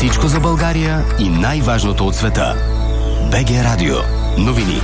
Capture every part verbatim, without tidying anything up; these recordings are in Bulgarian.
Всичко за България и най-важното от света. БГ Радио. Новини.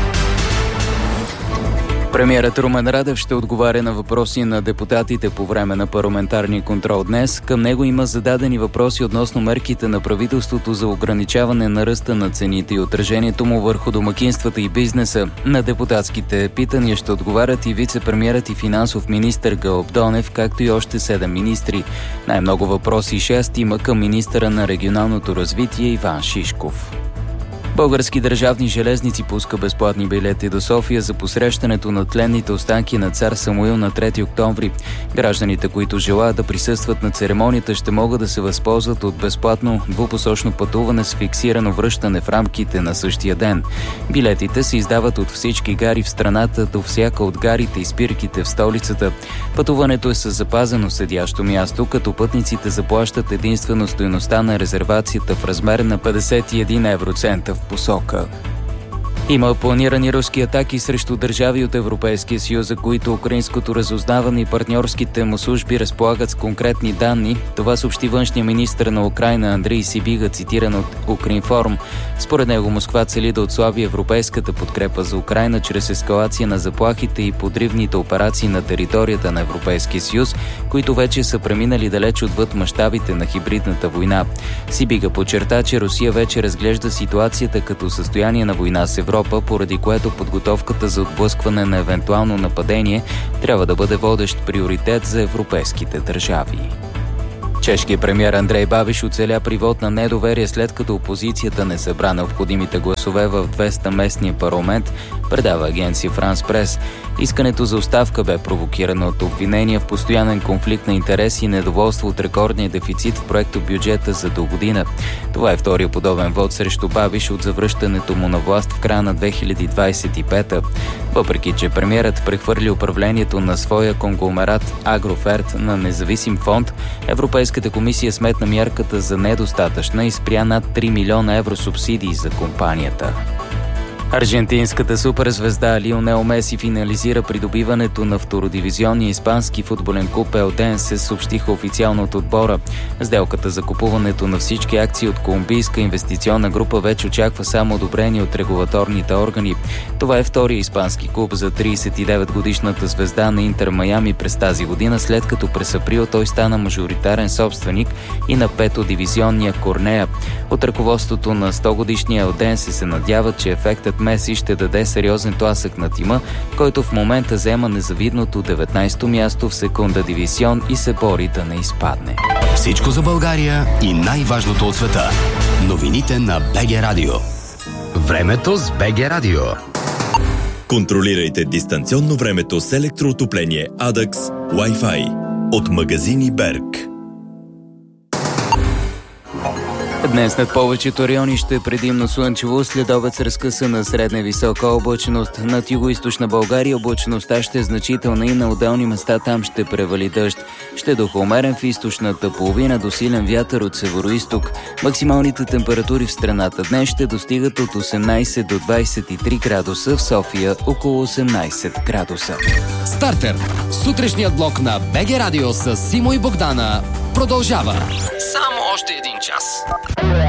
Премиерът Румен Радев ще отговаря на въпроси на депутатите по време на парламентарния контрол днес. Към него има зададени въпроси относно мерките на правителството за ограничаване на ръста на цените и отражението му върху домакинствата и бизнеса. На депутатските питания ще отговарят и вице-премиерът и финансов министър Гълъб Донев, както и още седем министри. Най-много въпроси шест има към министъра на регионалното развитие Иван Шишков. Български държавни железници пуска безплатни билети до София за посрещането на тленните останки на цар Самуил на трети октомври. Гражданите, които желаят да присъстват на церемонията, ще могат да се възползват от безплатно двупосочно пътуване с фиксирано връщане в рамките на същия ден. Билетите се издават от всички гари в страната до всяка от гарите и спирките в столицата. Пътуването е с запазено седящо място, като пътниците заплащат единствено стойността на резервацията в размер на петдесет и един евроцента в посока. Има планирани руски атаки срещу държави от Европейския съюз, за които украинското разузнаване и партньорските му служби разполагат с конкретни данни. Това съобщи външния министър на Украйна Андрей Сибига, цитиран от Укринформ. Според него Москва цели да отслаби европейската подкрепа за Украйна чрез ескалация на заплахите и подривните операции на територията на Европейския съюз, които вече са преминали далеч отвъд мащабите на хибридната война. Сибига подчерта, че Русия вече разглежда ситуацията като състояние на война с Европа, поради което подготовката за отблъскване на евентуално нападение трябва да бъде водещ приоритет за европейските държави. Чешкият премиер Андрей Бабиш оцеля при вод на недоверие, след като опозицията не събра необходимите гласове в двеста местния парламент, предава агенция Франс Прес. Искането за оставка бе провокирано от обвинения в постоянен конфликт на интереси и недоволство от рекордния дефицит в проекто бюджета за до година. Това е втория подобен вод срещу Бабиш от завръщането му на власт в края на две хиляди двадесет и пета. Въпреки че премиерът прехвърли управлението на своя конгломерат Агроферт на независим фонд, Европейската комисия сметна мярката за недостатъчна и спря над три милиона евро субсидии за компанията. Аржентинската суперзвезда Лионел Меси финализира придобиването на втородивизионния испански футболен клуб Елденсе, съобщиха официално от отбора. Сделката за купуването на всички акции от колумбийска инвестиционна група вече очаква само одобрение от регулаторните органи. Това е втория испански клуб за тридесет и девет годишната звезда на Интер Майами през тази година, след като през април той стана мажоритарен собственик и на петодивизионния Корнея. От ръководството на сто годишния Елденсе се надява, че ефектът Меси ще даде сериозен тласък на тима, който в момента заема незавидното деветнадесето място в секунда дивизион и се бори да не изпадне. Всичко за България и най-важното от света. Новините на БГ Радио. Времето с БГ Радио. Контролирайте дистанционно времето с електроотопление Адакс Wi-Fi от магазини Берг. Днес над повечето райони ще е предимно слънчево, следобед с разкъсана средна висока облачност. Над югоизточна България облачността ще е значителна и на отделни места там ще превали дъжд. Ще духа умерен в източната половина до силен вятър от североизток. Максималните температури в страната днес ще достигат от осемнадесет до двадесет и три градуса, в София около осемнадесет градуса. Стартер. Сутрешният блок на БГ Радио с Симо и Богдана продължава. Само още един час.